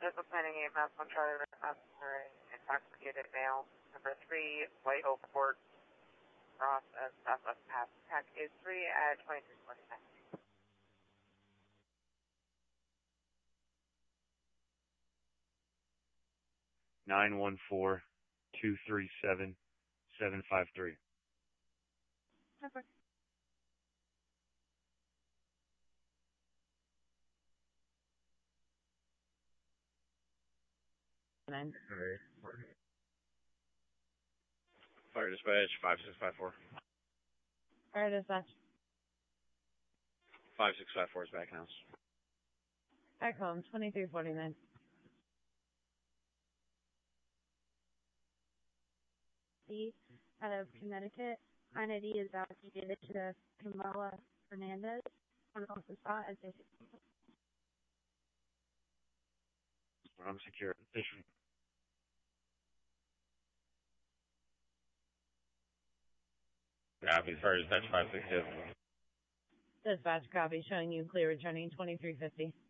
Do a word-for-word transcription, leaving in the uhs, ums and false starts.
Medical planning eight Mass one Charlie Mass for an intoxicated male. Number three, White Oak Court, Ross at Southwest Path. Pack is three at twenty-three forty-nine. Nine one four two three seven seven five three. Okay. Nine. Fire dispatch five six five four. Fire dispatch. Five six five four is back house. Back home, twenty-three forty-nine. C out of Connecticut. Client I D is allocated to Camila Fernandez on the spot as they I'm secure. Fishing. Copy. Fire dispatch five six two. Dispatch copy showing you clear returning twenty-three fifty.